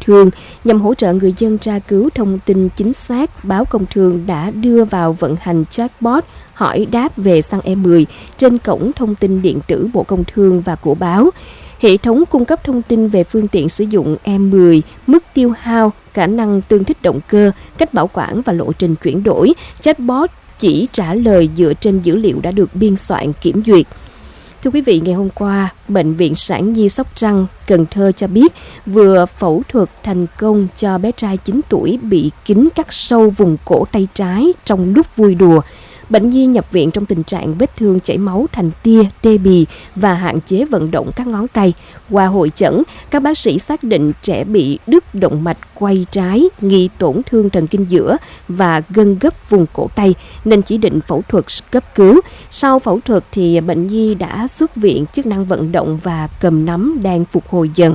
thương. Nhằm hỗ trợ người dân tra cứu thông tin chính xác, Báo Công Thương đã đưa vào vận hành chatbot hỏi đáp về xăng E10 trên cổng thông tin điện tử Bộ Công Thương và của báo. Hệ thống cung cấp thông tin về phương tiện sử dụng E10, mức tiêu hao, khả năng tương thích động cơ, cách bảo quản và lộ trình chuyển đổi. Chatbot chỉ trả lời dựa trên dữ liệu đã được biên soạn kiểm duyệt. Thưa quý vị, ngày hôm qua, Bệnh viện Sản Nhi Sóc Trăng, Cần Thơ cho biết vừa phẫu thuật thành công cho bé trai 9 tuổi bị kính cắt sâu vùng cổ tay trái trong lúc vui đùa. Bệnh nhi nhập viện trong tình trạng vết thương chảy máu thành tia, tê bì và hạn chế vận động các ngón tay. Qua hội chẩn, các bác sĩ xác định trẻ bị đứt động mạch quay trái, nghi tổn thương thần kinh giữa và gân gấp vùng cổ tay nên chỉ định phẫu thuật cấp cứu. Sau phẫu thuật thì bệnh nhi đã xuất viện, chức năng vận động và cầm nắm đang phục hồi dần.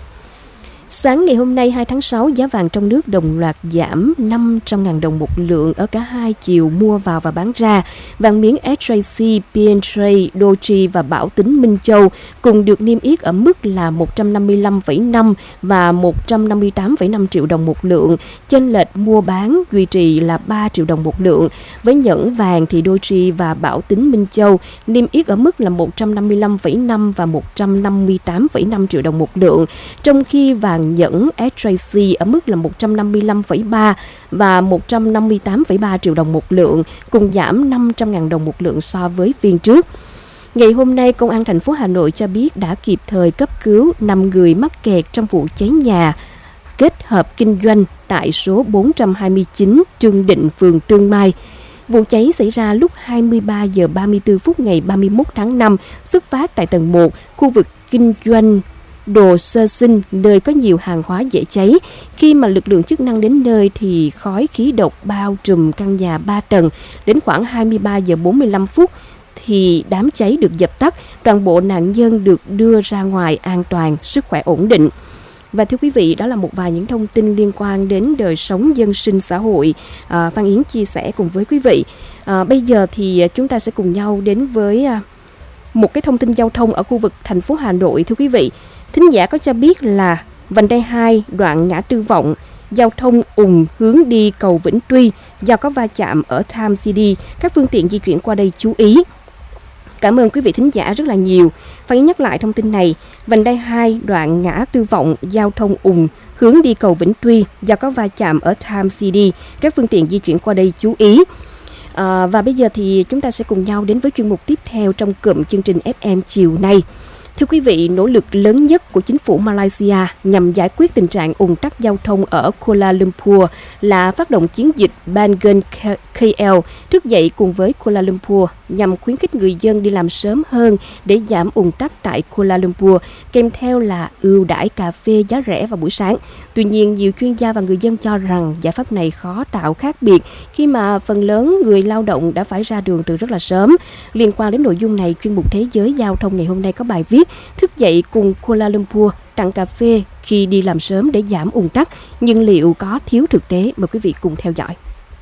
Sáng ngày hôm nay 2 tháng 6, giá vàng trong nước đồng loạt giảm 500.000 đồng một lượng ở cả hai chiều mua vào và bán ra. Vàng miếng SJC, PNJ, Doji và Bảo Tín Minh Châu cùng được niêm yết ở mức là 155,5 và 158,5 triệu đồng một lượng. Chênh lệch mua bán duy trì là 3 triệu đồng một lượng. Với nhẫn vàng thì Doji và Bảo Tín Minh Châu niêm yết ở mức là 155,5 và 158,5 triệu đồng một lượng. Trong khi vàng nhẫn SJC ở mức là 155,3 và 158,3 triệu đồng một lượng, cùng giảm 500.000 đồng một lượng so với phiên trước. Ngày hôm nay, Công an thành phố Hà Nội cho biết đã kịp thời cấp cứu 5 người mắc kẹt trong vụ cháy nhà kết hợp kinh doanh tại số 429 Trương Định, phường Tương Mai. Vụ cháy xảy ra lúc 23 giờ 34 phút ngày 31 tháng 5, xuất phát tại tầng 1, khu vực kinh doanh đồ sơ sinh, nơi có nhiều hàng hóa dễ cháy. Khi mà lực lượng chức năng đến nơi thì khói khí độc bao trùm căn nhà 3 tầng. Đến khoảng 23 giờ 45 phút thì đám cháy được dập tắt, toàn bộ nạn nhân được đưa ra ngoài an toàn, sức khỏe ổn định. Và thưa quý vị, đó là một vài những thông tin liên quan đến đời sống dân sinh xã hội Phan Yến chia sẻ cùng với quý vị. Bây giờ thì chúng ta sẽ cùng nhau đến với một cái thông tin giao thông ở khu vực thành phố Hà Nội. Thưa quý vị, thính giả có cho biết là vành đai 2 đoạn ngã tư Vọng, giao thông ùn hướng đi cầu Vĩnh Tuy do có va chạm ở Time City. Các phương tiện di chuyển qua đây chú ý. Cảm ơn quý vị thính giả rất là nhiều. Phải nhắc lại thông tin này, vành đai 2 đoạn ngã tư Vọng, giao thông ùn hướng đi cầu Vĩnh Tuy do có va chạm ở Time City. Các phương tiện di chuyển qua đây chú ý. Và bây giờ thì chúng ta sẽ cùng nhau đến với chuyên mục tiếp theo trong cụm chương trình FM chiều nay. Thưa quý vị, nỗ lực lớn nhất của chính phủ Malaysia nhằm giải quyết tình trạng ùn tắc giao thông ở Kuala Lumpur là phát động chiến dịch Bangun KL, thức dậy cùng với Kuala Lumpur nhằm khuyến khích người dân đi làm sớm hơn để giảm ùn tắc tại Kuala Lumpur, kèm theo là ưu đãi cà phê giá rẻ vào buổi sáng. Tuy nhiên, nhiều chuyên gia và người dân cho rằng giải pháp này khó tạo khác biệt khi mà phần lớn người lao động đã phải ra đường từ rất là sớm. Liên quan đến nội dung này, chuyên mục Thế giới Giao thông ngày hôm nay có bài viết thức dậy cùng Kuala Lumpur tặng cà phê khi đi làm sớm để giảm ùn tắc, nhưng liệu có thiếu thực tế? Mời quý vị cùng theo dõi.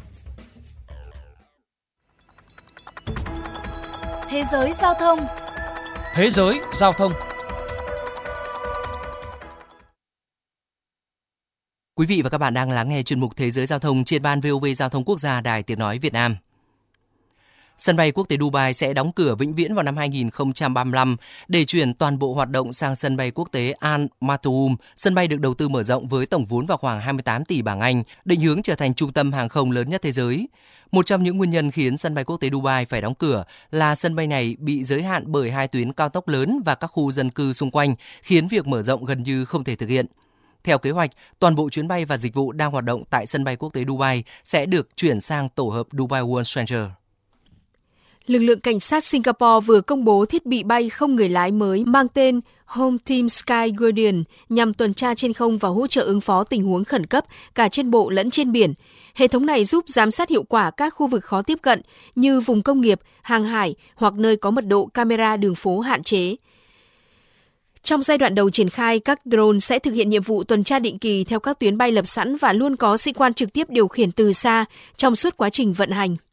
Thế giới giao thông. Thế giới giao thông. Quý vị và các bạn đang lắng nghe chuyên mục Thế giới giao thông trên ban VOV Giao thông Quốc gia Đài Tiếng nói Việt Nam. Sân bay quốc tế Dubai sẽ đóng cửa vĩnh viễn vào năm 2035 để chuyển toàn bộ hoạt động sang sân bay quốc tế Al Maktoum. Sân bay được đầu tư mở rộng với tổng vốn vào khoảng 28 tỷ bảng Anh, định hướng trở thành trung tâm hàng không lớn nhất thế giới. Một trong những nguyên nhân khiến sân bay quốc tế Dubai phải đóng cửa là sân bay này bị giới hạn bởi 2 tuyến cao tốc lớn và các khu dân cư xung quanh, khiến việc mở rộng gần như không thể thực hiện. Theo kế hoạch, toàn bộ chuyến bay và dịch vụ đang hoạt động tại sân bay quốc tế Dubai sẽ được chuyển sang tổ hợp Dubai World Trade. Lực lượng cảnh sát Singapore vừa công bố thiết bị bay không người lái mới mang tên Home Team Sky Guardian nhằm tuần tra trên không và hỗ trợ ứng phó tình huống khẩn cấp cả trên bộ lẫn trên biển. Hệ thống này giúp giám sát hiệu quả các khu vực khó tiếp cận như vùng công nghiệp, hàng hải hoặc nơi có mật độ camera đường phố hạn chế. Trong giai đoạn đầu triển khai, các drone sẽ thực hiện nhiệm vụ tuần tra định kỳ theo các tuyến bay lập sẵn và luôn có sĩ quan trực tiếp điều khiển từ xa trong suốt quá trình vận hành.